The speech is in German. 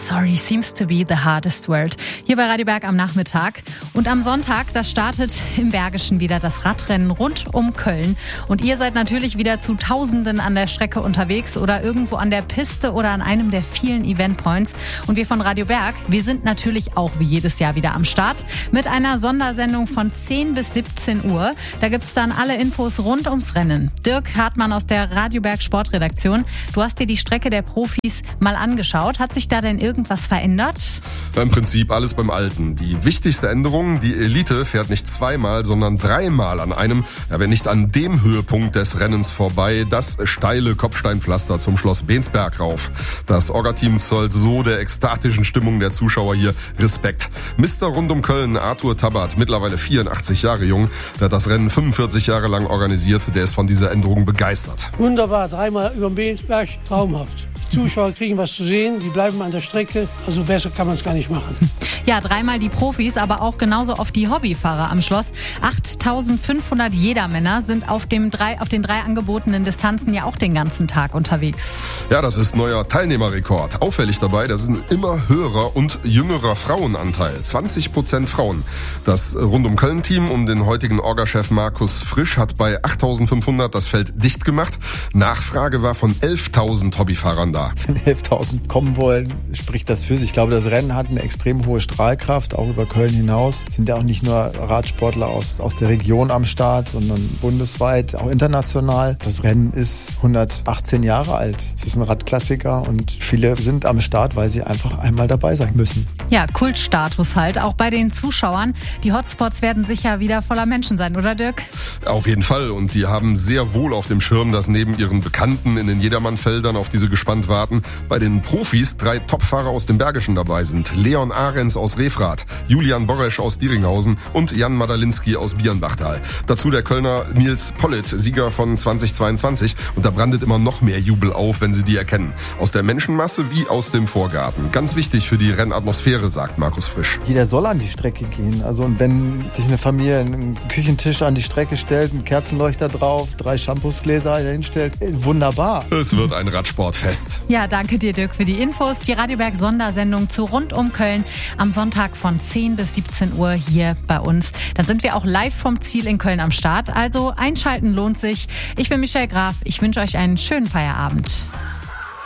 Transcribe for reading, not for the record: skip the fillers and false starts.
Sorry seems to be the hardest word. Hier bei Radio Berg am Nachmittag. Und am Sonntag, da startet im Bergischen wieder das Radrennen rund um Köln. Und ihr seid natürlich wieder zu Tausenden an der Strecke unterwegs oder irgendwo an der Piste oder an einem der vielen Eventpoints. Und wir von Radio Berg, wir sind natürlich auch wie jedes Jahr wieder am Start mit einer Sondersendung von 10 bis 17 Uhr. Da gibt's dann alle Infos rund ums Rennen. Dirk Hartmann aus der Radio Berg Sportredaktion. Du hast dir die Strecke der Profis mal angeschaut. Hat sich da denn irgendwas verändert? Im Prinzip alles beim Alten. Die wichtigste Änderung, die Elite fährt nicht zweimal, sondern dreimal an einem, wenn nicht an dem Höhepunkt des Rennens vorbei, das steile Kopfsteinpflaster zum Schloss Bensberg rauf. Das Orga-Team zollt so der ekstatischen Stimmung der Zuschauer hier Respekt. Mr. rund um Köln, Arthur Tabat, mittlerweile 84 Jahre jung, der hat das Rennen 45 Jahre lang organisiert, der ist von dieser Änderung begeistert. Wunderbar, dreimal über den Bensberg, traumhaft. Die Zuschauer kriegen was zu sehen, die bleiben an der Strecke, also besser kann man es gar nicht machen. Ja, dreimal die Profis, aber auch genauso oft die Hobbyfahrer am Schloss. 8.500 Jedermänner sind auf den drei angebotenen Distanzen ja auch den ganzen Tag unterwegs. Ja, das ist neuer Teilnehmerrekord. Auffällig dabei, das ist ein immer höherer und jüngerer Frauenanteil. 20% Frauen. Das Rund-um-Köln-Team um den heutigen Orga-Chef Markus Frisch hat bei 8.500 das Feld dicht gemacht. Nachfrage war von 11.000 Hobbyfahrern da. Wenn 11.000 kommen wollen, spricht das für sich. Ich glaube, das Rennen hat eine extrem hohe Strahlkraft, auch über Köln hinaus. Es sind ja auch nicht nur Radsportler aus der Region am Start, sondern bundesweit, auch international. Das Rennen ist 118 Jahre alt. Es ist ein Radklassiker und viele sind am Start, weil sie einfach einmal dabei sein müssen. Ja, Kultstatus halt, auch bei den Zuschauern. Die Hotspots werden sicher wieder voller Menschen sein, oder Dirk? Auf jeden Fall. Und die haben sehr wohl auf dem Schirm, dass neben ihren Bekannten in den Jedermannfeldern auf diese gespannt warten, bei den Profis 3 Topfahrer aus dem Bergischen dabei sind. Leon Ahrens aus Refrath, Julian Boresch aus Dieringhausen und Jan Madalinski aus Bierenbachtal. Dazu der Kölner Nils Pollitt, Sieger von 2022. Und da brandet immer noch mehr Jubel auf, wenn sie die erkennen. Aus der Menschenmasse wie aus dem Vorgarten. Ganz wichtig für die Rennatmosphäre, sagt Markus Frisch. Jeder soll an die Strecke gehen. Also und wenn sich eine Familie einen Küchentisch an die Strecke stellt, einen Kerzenleuchter drauf, 3 Shampoosgläser dahin stellt, wunderbar. Es wird ein Radsportfest. Ja, danke dir, Dirk, für die Infos. Die Radio Berg Sondersendung zu Rund um Köln am Sonntag von 10 bis 17 Uhr hier bei uns. Dann sind wir auch live vom Ziel in Köln am Start. Also einschalten lohnt sich. Ich bin Michelle Graf. Ich wünsche euch einen schönen Feierabend.